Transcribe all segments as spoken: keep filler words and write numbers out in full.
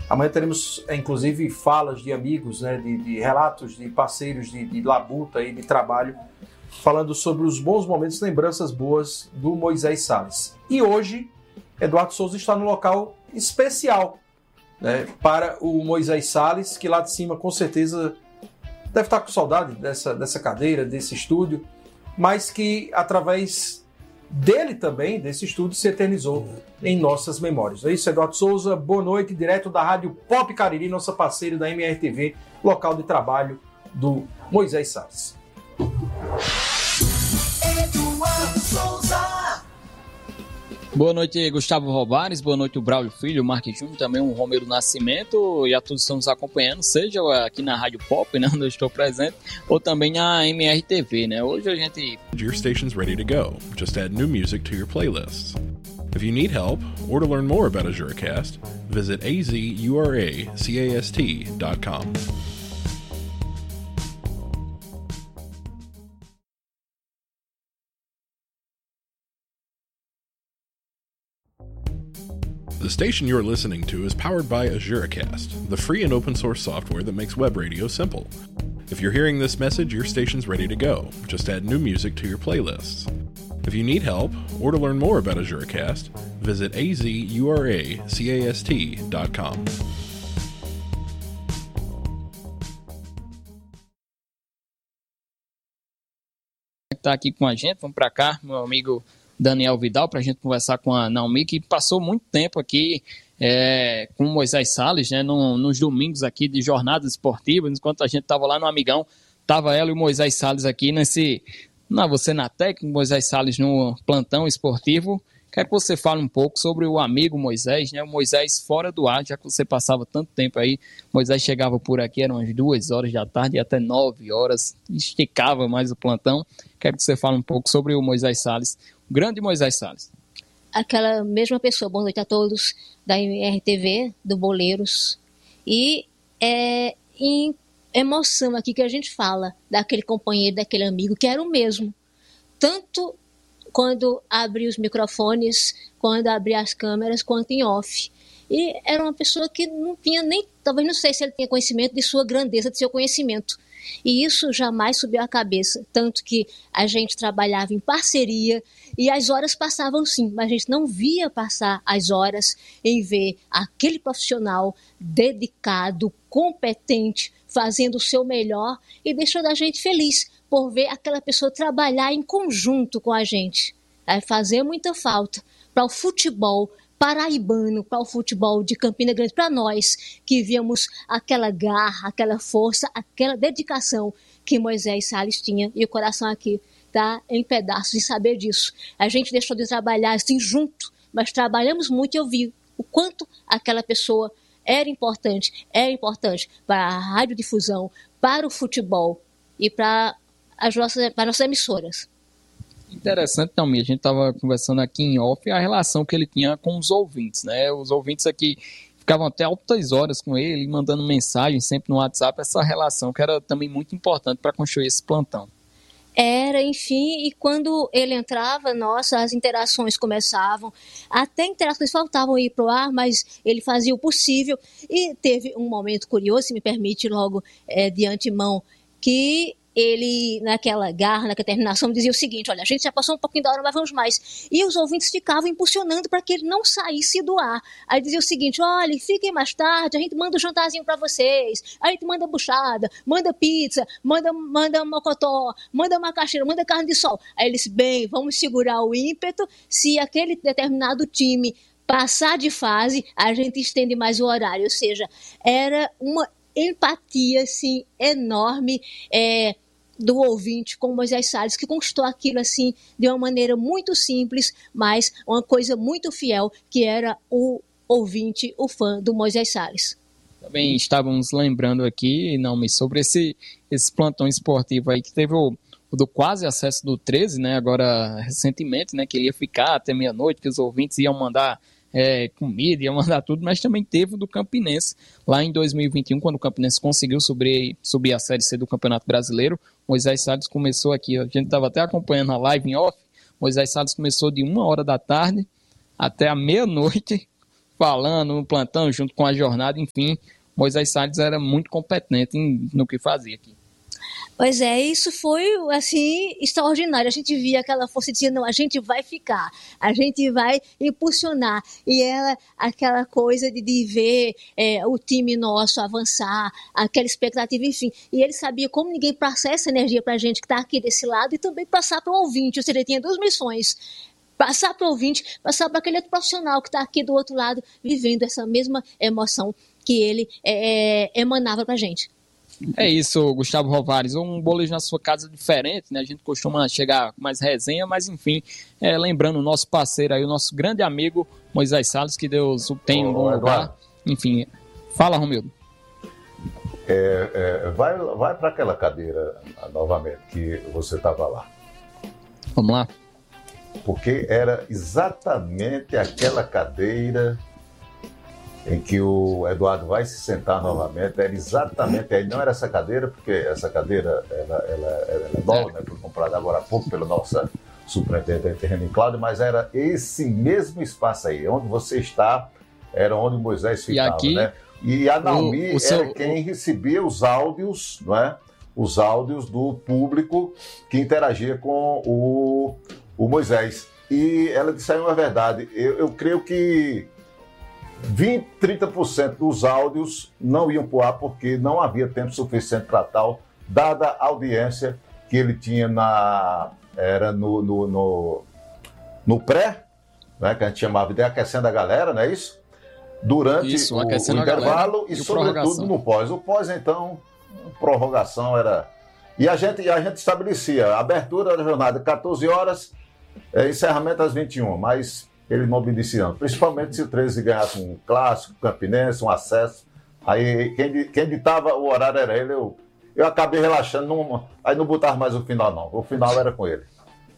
Amanhã teremos, inclusive, falas de amigos, né, de, de relatos de parceiros de, de labuta e de trabalho, falando sobre os bons momentos, lembranças boas do Moisés Salles. E hoje, Eduardo Souza está no local especial, né, para o Moisés Salles, que lá de cima, com certeza, deve estar com saudade dessa, dessa cadeira, desse estúdio, mas que, através dele também, desse estúdio, se eternizou em nossas memórias. É isso, Eduardo Souza, boa noite, direto da Rádio Pop Cariri, nossa parceira da M R T V, local de trabalho do Moisés Salles. Eduardo Souza. Boa noite, Gustavo Robares, boa noite, o Braulio Filho, o Marques Júnior, também o Romero Nascimento, e a todos que estão nos acompanhando, seja aqui na Rádio Pop, né, onde eu estou presente, ou também na M R T V, né, hoje a gente... Your station's ready to go, just add new music to your playlists. If you need help, or to learn more about AzuraCast, visit a z u r a c a s t dot com. The station you're listening to is powered by AzuraCast, the free and open source software that makes web radio simple. If you're hearing this message, your station's ready to go. Just add new music to your playlists. If you need help, or to learn more about AzuraCast, visit a z u r a c a s t dot com. Tá aqui com a gente, vamos para cá, meu amigo Daniel Vidal, para a gente conversar com a Naomi, que passou muito tempo aqui é, com o Moisés Salles, né, no, nos domingos aqui de jornadas esportivas, enquanto a gente estava lá no Amigão, estava ela e o Moisés Salles aqui nesse, não, você na técnica, o Moisés Salles no plantão esportivo. Quero que você fale um pouco sobre o amigo Moisés, né, o Moisés fora do ar, já que você passava tanto tempo aí, Moisés chegava por aqui, eram umas duas horas da tarde e até nove horas, esticava mais o plantão. Quero que você fale um pouco sobre o Moisés Salles, o grande Moisés Salles. Aquela mesma pessoa, boa noite a todos, da M R T V, do Boleiros. E é em emoção aqui que a gente fala daquele companheiro, daquele amigo, que era o mesmo. Tanto quando abria os microfones, quando abria as câmeras, quanto em off. E era uma pessoa que não tinha nem, talvez não sei se ele tinha conhecimento de sua grandeza, de seu conhecimento. E isso jamais subiu à cabeça, tanto que a gente trabalhava em parceria e as horas passavam sim, mas a gente não via passar as horas em ver aquele profissional dedicado, competente, fazendo o seu melhor e deixando a gente feliz por ver aquela pessoa trabalhar em conjunto com a gente. Vai fazer muita falta para o futebol paraibano, para o futebol de Campina Grande, para nós que víamos aquela garra, aquela força, aquela dedicação que Moisés Salles tinha, e o coração aqui está em pedaços de saber disso. A gente deixou de trabalhar assim junto, mas trabalhamos muito e eu vi o quanto aquela pessoa era importante, é importante para a radiodifusão, para o futebol e para as nossas, para as nossas emissoras. Interessante também, a gente estava conversando aqui em off a relação que ele tinha com os ouvintes, né? Os ouvintes aqui ficavam até altas horas com ele, mandando mensagem sempre no WhatsApp, essa relação que era também muito importante para construir esse plantão. Era, enfim, e quando ele entrava, nossa, as interações começavam, até interações faltavam ir para o ar, mas ele fazia o possível, e teve um momento curioso, se me permite logo é, de antemão, que ele, naquela garra, naquela determinação, dizia o seguinte: olha, a gente já passou um pouquinho da hora, mas vamos mais. E os ouvintes ficavam impulsionando para que ele não saísse do ar. Aí dizia o seguinte: olha, fiquem mais tarde, a gente manda um jantarzinho para vocês, a gente manda buchada, manda pizza, manda, manda mocotó, manda macaxeira, manda carne de sol. Aí ele disse: bem, vamos segurar o ímpeto, se aquele determinado time passar de fase, a gente estende mais o horário. Ou seja, era uma empatia assim, enorme é, do ouvinte com Moisés Salles, que conquistou aquilo assim, de uma maneira muito simples, mas uma coisa muito fiel, que era o ouvinte, o fã do Moisés Salles. Também estávamos lembrando aqui, Naomi, sobre esse, esse plantão esportivo aí que teve o, o do quase acesso do treze, né, agora recentemente, né, que ele ia ficar até meia-noite, que os ouvintes iam mandar É, comida, ia mandar tudo, mas também teve o do Campinense, lá em dois mil e vinte e um, quando o Campinense conseguiu subir, subir a Série C do Campeonato Brasileiro. Moisés Salles começou aqui, a gente estava até acompanhando a live em off, Moisés Salles começou de uma hora da tarde até a meia-noite, falando no plantão, junto com a jornada, enfim, Moisés Salles era muito competente em, no que fazia aqui. Pois é, isso foi, assim, extraordinário. A gente via aquela força e dizia, não, a gente vai ficar, a gente vai impulsionar. E ela, aquela coisa de, de ver é, o time nosso avançar, aquela expectativa, enfim. E ele sabia como ninguém passar essa energia pra gente que está aqui desse lado e também passar para o ouvinte. Ou seja, ele tinha duas missões. Passar para o ouvinte, passar para aquele outro profissional que está aqui do outro lado, vivendo essa mesma emoção que ele é, é, emanava pra gente. É isso, Gustavo Rovares, um bolejo na sua casa diferente, né? A gente costuma chegar com mais resenha, mas enfim, é, lembrando o nosso parceiro aí, o nosso grande amigo Moisés Salles, que Deus o tenha em bom lugar. Enfim, fala, Romildo. É, é, vai vai para aquela cadeira novamente que você estava lá. Vamos lá. Porque era exatamente aquela cadeira em que o Eduardo vai se sentar novamente, era exatamente aí, não era essa cadeira, porque essa cadeira ela, ela, ela é nova, né, foi comprada agora há pouco pela nossa superintendente Renan Cláudio, mas era esse mesmo espaço aí, onde você está, era onde Moisés ficava, e aqui, né? E a Naomi o, o seu, era quem recebia os áudios, não é? Os áudios do público que interagia com o, o Moisés. E ela disse aí uma verdade, eu, eu creio que vinte, trinta por cento dos áudios não iam pro ar porque não havia tempo suficiente para tal, dada a audiência que ele tinha na, era no, no, no, no pré, né, que a gente chamava de aquecendo a galera, não é isso? Durante isso, o, o intervalo e, e sobretudo no pós. O pós, então, prorrogação era... E a gente, a gente estabelecia a abertura da jornada quatorze horas, é, encerramento às vinte e uma, mas... ele não obedecia, principalmente se o treze ganhasse um clássico, campinense, um acesso. Aí quem, quem ditava o horário era ele, eu, eu acabei relaxando, não, aí não botava mais o final não, o final era com ele.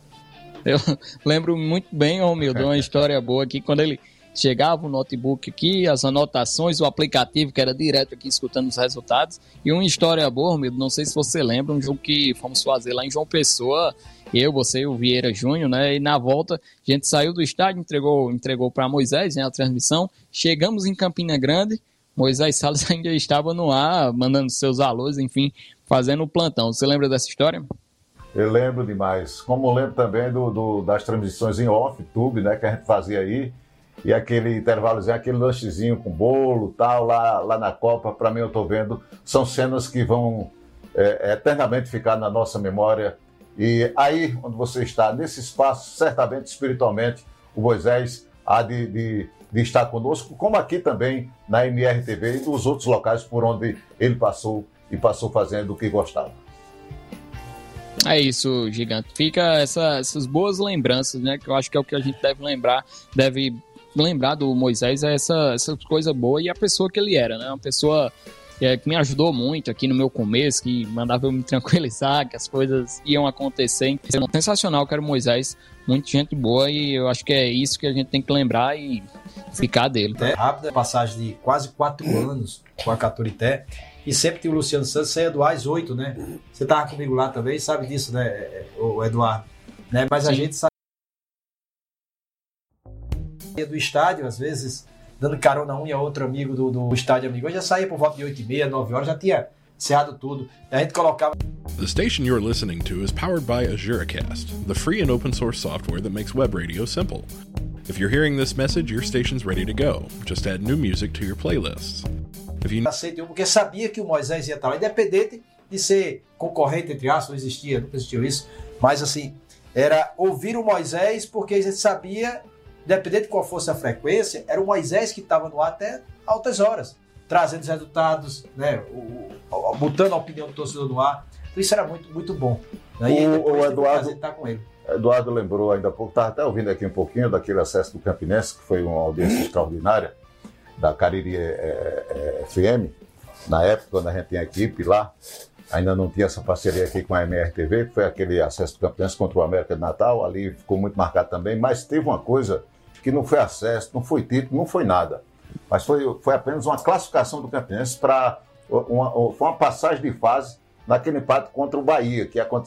Eu lembro muito bem, Romildo, de uma história boa aqui, quando ele chegava o notebook aqui, as anotações, o aplicativo que era direto aqui escutando os resultados, e uma história boa, Romildo, não sei se você lembra, um jogo que fomos fazer lá em João Pessoa, eu, você e o Vieira Júnior, né? E na volta a gente saiu do estádio, entregou, entregou para Moisés, né, a transmissão. Chegamos em Campina Grande, Moisés Salles ainda estava no ar, mandando seus alôs, enfim, fazendo o plantão. Você lembra dessa história? Eu lembro demais. Como eu lembro também do, do, das transmissões em off, tube, né, que a gente fazia aí. E aquele intervalozinho, aquele lanchezinho com bolo tal, lá, lá na Copa, para mim eu estou vendo, são cenas que vão é, eternamente ficar na nossa memória. E aí, onde você está, nesse espaço, certamente, espiritualmente, o Moisés há de, de, de estar conosco, como aqui também na M R T V e nos outros locais por onde ele passou e passou fazendo o que gostava. É isso, Gigante. Fica essa, essas boas lembranças, né? Que eu acho que é o que a gente deve lembrar, deve lembrar do Moisés, é essa, essa coisa boa e a pessoa que ele era, né? Uma pessoa... É, que me ajudou muito aqui no meu começo, que mandava eu me tranquilizar, que as coisas iam acontecer. Sensacional, que era o Moisés, muita gente boa, e eu acho que é isso que a gente tem que lembrar e ficar dele. É rápida, passagem de quase quatro anos com a Caturité, e sempre tem o Luciano Santos, você é do A I S oito, né? Você estava comigo lá também, sabe disso, né, o Eduardo? Né? Mas Sim. A gente sabe do estádio, às vezes... dando carona a um e a outro amigo do, do estádio amigo. Eu já saía por volta de oito e meia, nove horas, já tinha encerrado tudo. A gente colocava... The station you're listening to is powered by AzureCast, the free and open source software that makes web radio simple. If you're hearing this message, your station's ready to go. Just add new music to your playlists. If you... Aceitei, porque sabia que o Moisés ia estar lá, independente de ser concorrente, entre aspas, não existia, nunca existiu isso. Mas assim, era ouvir o Moisés porque a gente sabia... independente de qual fosse a frequência, era o Moisés que estava no ar até altas horas, trazendo os resultados, né, o, o, botando a opinião do torcedor no ar. Então isso era muito, muito bom. Aí, o, o Eduardo, estar com ele. Eduardo lembrou ainda há pouco, estava até ouvindo aqui um pouquinho daquele acesso do Campinense, que foi uma audiência extraordinária, da Cariri é, é, F M, na época, quando a gente tinha equipe lá, ainda não tinha essa parceria aqui com a M R T V, que foi aquele acesso do Campinense contra o América de Natal, ali ficou muito marcado também, mas teve uma coisa que não foi acesso, não foi título, não foi nada. Mas foi, foi apenas uma classificação do Campinense para uma, uma, uma passagem de fase naquele empate contra o Bahia, que aconteceu